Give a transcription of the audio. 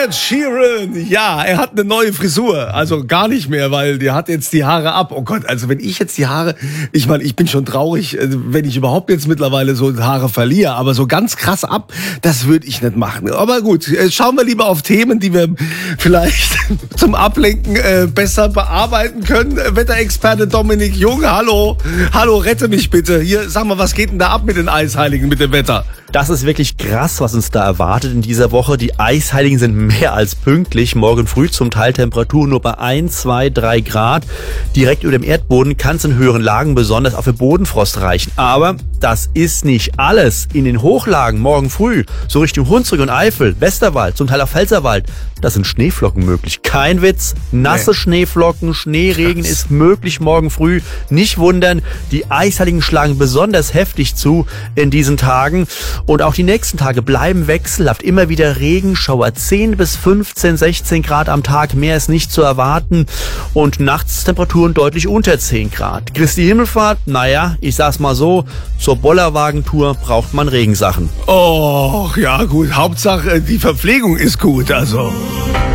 Ed Sheeran, ja, er hat eine neue Frisur. Also gar nicht mehr, weil der hat jetzt die Haare ab. Oh Gott, also wenn ich jetzt die Haare, ich meine, ich bin schon traurig, wenn ich überhaupt jetzt mittlerweile so Haare verliere, aber so ganz krass ab, das würde ich nicht machen. Aber gut, schauen wir lieber auf Themen, die wir vielleicht zum Ablenken besser bearbeiten können. Wetterexperte Dominik Jung, hallo, rette mich bitte. Hier, sag mal, was geht denn da ab mit den Eisheiligen, mit dem Wetter? Das ist wirklich krass, was uns da erwartet in dieser Woche. Die Eisheiligen sind mehr als pünktlich. Morgen früh zum Teil Temperaturen nur bei 1, 2, 3 Grad. Direkt über dem Erdboden kann es in höheren Lagen besonders auch für Bodenfrost reichen. Aber das ist nicht alles. In den Hochlagen morgen früh, so Richtung Hunsrück und Eifel, Westerwald, zum Teil auch Pfälzerwald, da sind Schneeflocken möglich. Kein Witz, nasse Schneeflocken, Schneeregen ist möglich morgen früh. Nicht wundern, die Eisheiligen schlagen besonders heftig zu in diesen Tagen. Und auch die nächsten Tage bleiben wechselhaft. Immer wieder Regenschauer, 10 bis 15, 16 Grad am Tag. Mehr ist nicht zu erwarten. Und nachts Temperaturen deutlich unter 10 Grad. Christi Himmelfahrt, naja, ich sag's mal so, zur Bollerwagentour braucht man Regensachen. Oh, ja gut, Hauptsache die Verpflegung ist gut, also.